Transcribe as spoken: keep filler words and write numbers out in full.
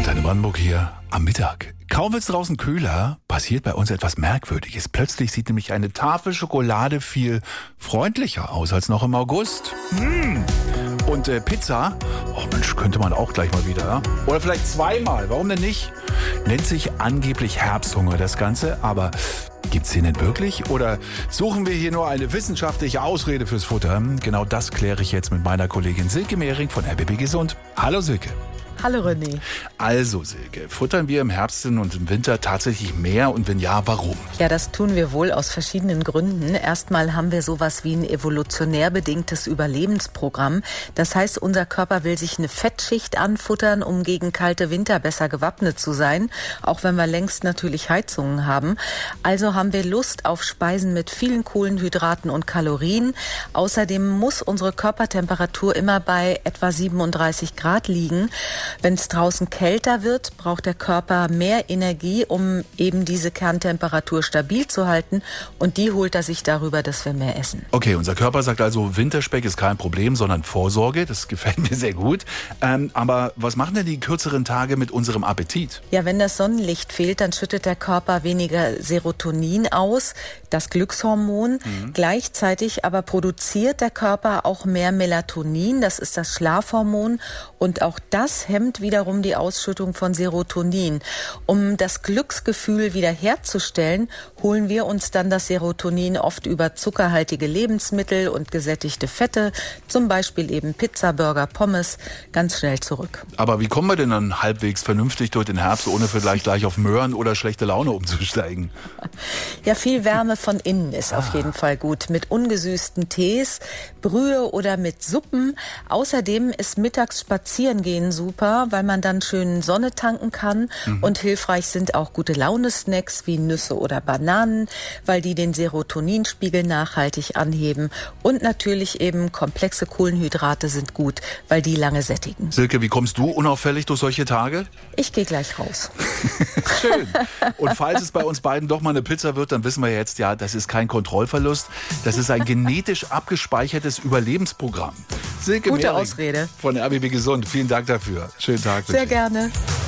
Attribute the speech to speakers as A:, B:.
A: Antenne Brandenburg hier am Mittag. Kaum wird es draußen kühler, passiert bei uns etwas Merkwürdiges. Plötzlich sieht nämlich eine Tafel Schokolade viel freundlicher aus als noch im August. Mmh. Und äh, Pizza, oh Mensch, könnte man auch gleich mal wieder. Ja? Oder vielleicht zweimal, warum denn nicht? Nennt sich angeblich Herbsthunger das Ganze, aber gibt's den denn wirklich? Oder suchen wir hier nur eine wissenschaftliche Ausrede fürs Futter? Genau das kläre ich jetzt mit meiner Kollegin Silke Mehring von R B B Gesund. Hallo Silke.
B: Hallo René.
A: Also Silke, futtern wir im Herbst und im Winter tatsächlich mehr und wenn ja, warum?
B: Ja, das tun wir wohl aus verschiedenen Gründen. Erstmal haben wir sowas wie ein evolutionär bedingtes Überlebensprogramm. Das heißt, unser Körper will sich eine Fettschicht anfuttern, um gegen kalte Winter besser gewappnet zu sein, auch wenn wir längst natürlich Heizungen haben. Also haben wir Lust auf Speisen mit vielen Kohlenhydraten und Kalorien. Außerdem muss unsere Körpertemperatur immer bei etwa siebenunddreißig Grad liegen. Wenn es draußen kälter wird, braucht der Körper mehr Energie, um eben diese Kerntemperatur stabil zu halten. Und die holt er sich darüber, dass wir mehr essen.
A: Okay, unser Körper sagt also, Winterspeck ist kein Problem, sondern Vorsorge. Das gefällt mir sehr gut. Ähm, aber was machen denn die kürzeren Tage mit unserem Appetit?
B: Ja, wenn das Sonnenlicht fehlt, dann schüttet der Körper weniger Serotonin aus, das Glückshormon. Mhm. Gleichzeitig aber produziert der Körper auch mehr Melatonin, das ist das Schlafhormon. Und auch das hemmt wiederum die Ausschüttung von Serotonin. Um das Glücksgefühl wiederherzustellen, holen wir uns dann das Serotonin oft über zuckerhaltige Lebensmittel und gesättigte Fette, zum Beispiel eben Pizza, Burger, Pommes, ganz schnell zurück.
A: Aber wie kommen wir denn dann halbwegs vernünftig durch den Herbst, ohne vielleicht gleich auf Möhren oder schlechte Laune umzusteigen?
B: Ja, viel Wärme von innen ist ah. auf jeden Fall gut. Mit ungesüßten Tees, Brühe oder mit Suppen. Außerdem ist mittags spazieren gehen super, weil man dann schön Sonne tanken kann. Mhm. Und hilfreich sind auch gute Laune-Snacks wie Nüsse oder Bananen, weil die den Serotoninspiegel nachhaltig anheben. Und natürlich eben komplexe Kohlenhydrate sind gut, weil die lange sättigen.
A: Silke, wie kommst du unauffällig durch solche Tage?
B: Ich gehe gleich raus.
A: Schön. Und falls es bei uns beiden doch mal eine Pizza wird, dann wissen wir jetzt, ja, das ist kein Kontrollverlust. Das ist ein genetisch abgespeichertes Überlebensprogramm. Silke
B: Gute
A: Mehring
B: Ausrede.
A: Von R B B Gesund. Vielen Dank dafür. Schönen Tag.
B: Sehr gerne.